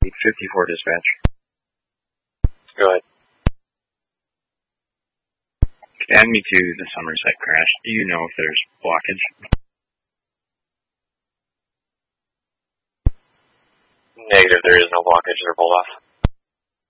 854 dispatch. Go ahead. Add me to the Somerset crash. Do you know if there's blockage? Negative, there is no blockage. They're pulled off.